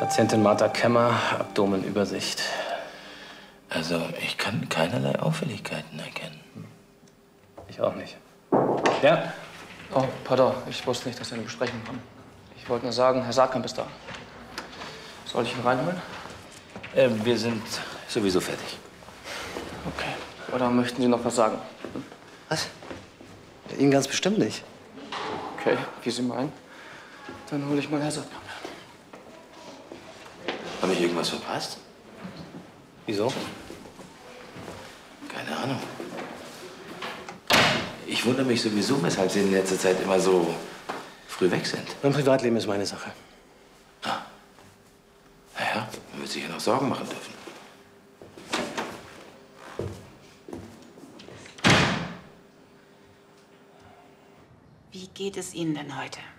Patientin Martha Kemmer, Abdomenübersicht. Also, ich kann keinerlei Auffälligkeiten erkennen. Ich auch nicht. Ja? Oh, pardon. Ich wusste nicht, dass Sie eine Besprechung haben. Ich wollte nur sagen, Herr Saatkamp ist da. Soll ich ihn reinholen? Wir sind sowieso fertig. Okay. Oder möchten Sie noch was sagen? Was? Ihnen ganz bestimmt nicht. Okay, wie Sie meinen. Dann hole ich mal Herr Saatkamp. Habe ich irgendwas verpasst? Wieso? Keine Ahnung. Ich wundere mich sowieso, weshalb Sie in letzter Zeit immer so früh weg sind. Mein Privatleben ist meine Sache. Ah. Naja, man wird sich ja noch Sorgen machen dürfen. Wie geht es Ihnen denn heute?